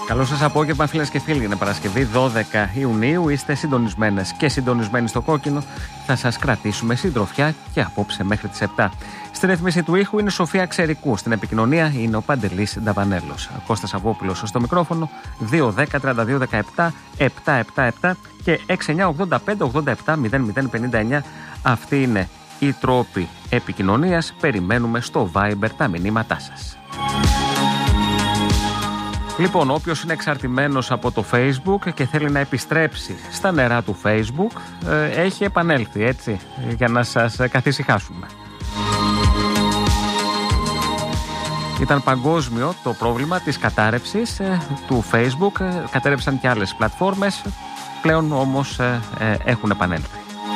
Καλό σας απόγευμα, φίλες και φίλοι. Είναι Παρασκευή 12 Ιουνίου. Είστε συντονισμένες και συντονισμένοι στο κόκκινο. Θα σας κρατήσουμε συντροφιά και απόψε μέχρι τις 7. Στην ρύθμιση του ήχου είναι η Σοφία Ξερικού. Στην επικοινωνία είναι ο Παντελής Νταβανέλος. Κώστας Αβόπουλος στο μικρόφωνο. 2-10-32-17-777 και 69-85-87-0059. Αυτή είναι οι τρόποι επικοινωνίας. Περιμένουμε στο Viber τα μηνύματά σας. Λοιπόν, όποιος είναι εξαρτημένος από το Facebook και θέλει να επιστρέψει στα νερά του Facebook, έχει επανέλθει, έτσι, για να σας καθησυχάσουμε. Ήταν παγκόσμιο το πρόβλημα της κατάρρευσης του Facebook, κατέρρευσαν και άλλες πλατφόρμες, πλέον όμως έχουν επανέλθει.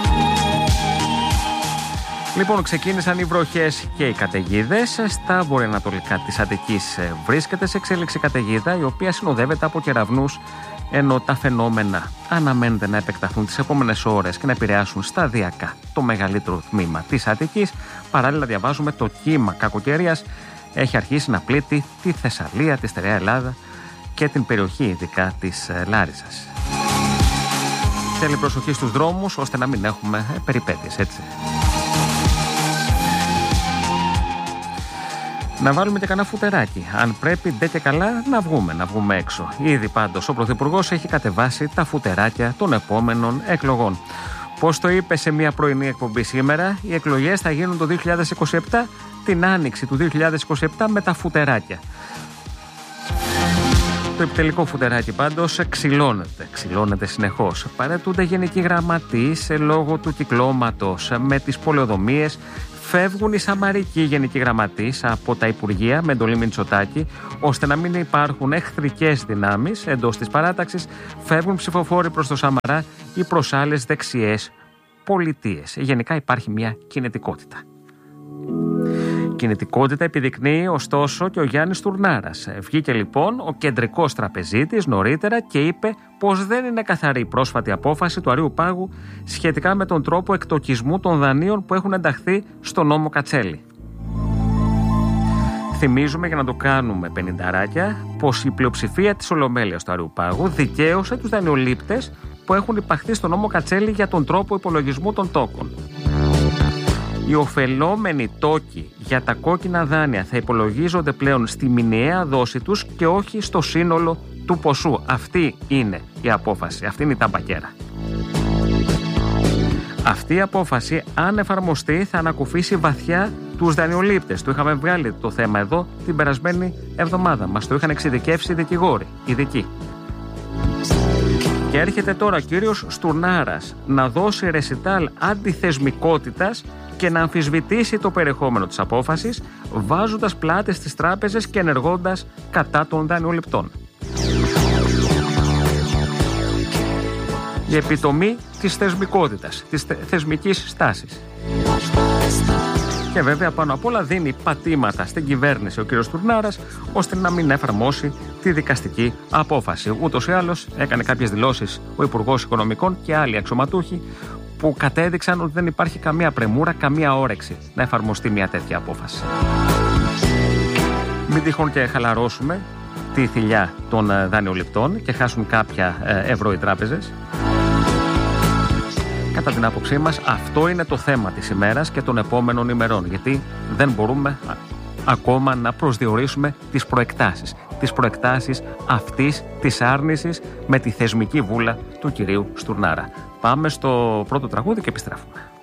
Λοιπόν, ξεκίνησαν οι βροχές και οι καταιγίδες. Στα βορειοανατολικά της Αττικής βρίσκεται σε εξέλιξη καταιγίδα, η οποία συνοδεύεται από κεραυνούς, ενώ τα φαινόμενα αναμένεται να επεκταθούν τις επόμενες ώρες και να επηρεάσουν σταδιακά το μεγαλύτερο τμήμα της Αττικής. Παράλληλα, διαβάζουμε το κύμα κακοκαιρίας έχει αρχίσει να πλήττει τη Θεσσαλία, τη Στερεά Ελλάδα και την περιοχή ειδικά της Λάρισσας. Θέλει προσοχή στους δρόμους, ώστε να μην έχουμε περιπέτειες, έτσι. Να βάλουμε και κανένα φουτεράκι. Αν πρέπει, ντε και καλά να βγούμε έξω. Ήδη πάντως ο Πρωθυπουργός έχει κατεβάσει τα φουτεράκια των επόμενων εκλογών. Πώς το είπε σε μια πρωινή εκπομπή σήμερα, οι εκλογές θα γίνουν το 2027, την άνοιξη του 2027 με τα φουτεράκια. Το επιτελικό φουτεράκι πάντως ξυλώνεται συνεχώς. Παρετούνται γενικοί γραμματείς λόγω του κυκλώματος με τις πολεοδομίες. Φεύγουν οι σαμαρικοί γενικοί γραμματείς από τα Υπουργεία με εντολή Μητσοτάκη, ώστε να μην υπάρχουν εχθρικές δυνάμεις εντός της παράταξης. Φεύγουν ψηφοφόροι προς το Σαμαρά ή προς άλλες δεξιές πολιτείες. Γενικά υπάρχει μια κινητικότητα. Κινητικότητα επιδεικνύει ωστόσο και ο Γιάννης Τουρνάρας. Βγήκε λοιπόν ο κεντρικός τραπεζίτης νωρίτερα και είπε πως δεν είναι καθαρή η πρόσφατη απόφαση του Αρείου Πάγου σχετικά με τον τρόπο εκτοκισμού των δανείων που έχουν ενταχθεί στο νόμο Κατσέλη. Θυμίζουμε, για να το κάνουμε πενηνταράκια, πως η πλειοψηφία της Ολομέλειας του Αρείου Πάγου δικαίωσε τους δανειολήπτες που έχουν υπαχθεί στο νόμο Κατσέλη για τον τρόπο υπολογισμού των τόκων. Οι ωφελόμενοι τόκοι για τα κόκκινα δάνεια θα υπολογίζονται πλέον στη μηνιαία δόση τους και όχι στο σύνολο του ποσού. Αυτή είναι η απόφαση, αυτή είναι η ταμπακέρα. Αυτή η απόφαση, αν εφαρμοστεί, θα ανακουφίσει βαθιά τους δανειολήπτες. Το είχαμε βγάλει το θέμα εδώ την περασμένη εβδομάδα. Μας το είχαν εξειδικεύσει οι δικηγόροι, ειδικοί. Και έρχεται τώρα ο κύριος Στουρνάρας να δώσει ρεσιτάλ αντιθεσμικότητας και να αμφισβητήσει το περιεχόμενο της απόφασης, βάζοντας πλάτες στις τράπεζες και ενεργώντας κατά των δανειοληπτών. Η επιτομή της θεσμικότητας, της θεσμικής στάσης. Και βέβαια πάνω απ' όλα δίνει πατήματα στην κυβέρνηση ο κ. Τουρνάρας, ώστε να μην εφαρμόσει τη δικαστική απόφαση. Ούτως ή άλλως έκανε κάποιες δηλώσεις ο Υπουργός Οικονομικών και άλλοι αξιωματούχοι που κατέδειξαν ότι δεν υπάρχει καμία πρεμούρα, καμία όρεξη να εφαρμοστεί μια τέτοια απόφαση. Μην τυχόν και χαλαρώσουμε τη θηλιά των δανειοληπτών και χάσουν κάποια ευρώ οι τράπεζες. Κατά την άποψή μας, αυτό είναι το θέμα της ημέρας και των επόμενων ημερών, γιατί δεν μπορούμε ακόμα να προσδιορίσουμε τις προεκτάσεις αυτής της άρνησης με τη θεσμική βούλα του κυρίου Στουρνάρα. Πάμε στο πρώτο τραγούδι και επιστρέφουμε.